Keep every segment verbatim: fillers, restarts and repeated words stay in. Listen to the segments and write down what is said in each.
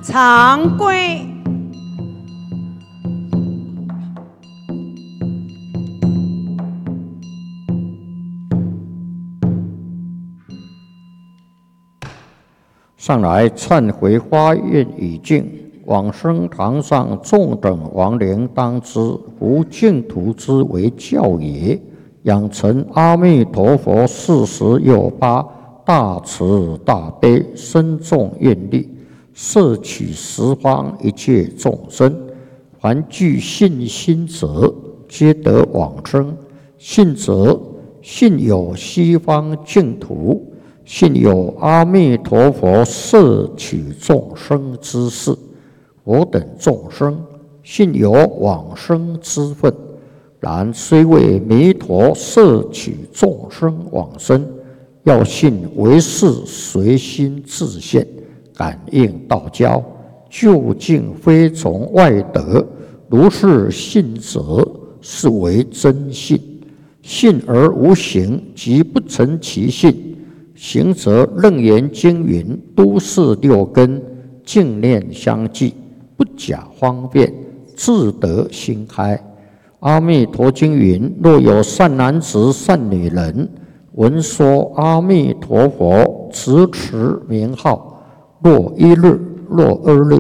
常规。 上来忏悔发愿已尽，往生堂上众等亡灵当知，无净土之为教也。养成阿弥陀佛四十又八大慈大悲深重愿力，摄取十方一切众生，凡具信心者，皆得往生。信者，信有西方净土，信有阿弥陀佛摄取众生之事。我等众生信有往生之分，然虽为弥陀摄取众生往生，要信为是随心自现，感应道交，究竟非从外得。如是信者，是为真信。信而无行，即不成其信。行则楞严经云：都是六根，净念相继，不假方便，自得心开。阿弥陀经云：若有善男子、善女人，闻说阿弥陀佛，持持名号，若一日，若二日，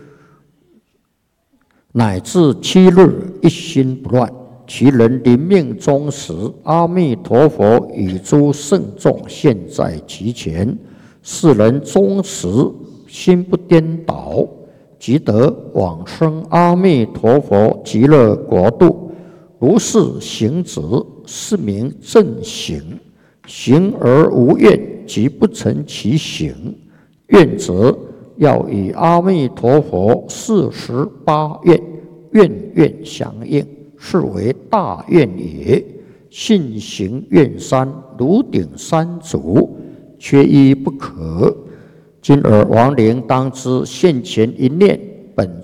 乃至七日，一心不乱，其人临命终时，阿弥陀佛与诸圣众现在其前，是人终时心不颠倒，即得往生阿弥陀佛极乐国度。如是行者，是名正行。行而无愿，即不成其行。愿则要与阿弥陀佛四十八愿，愿愿相应，是为大愿也。信行愿三，如顶三足，缺一不可。今尔亡灵当知，现前一念本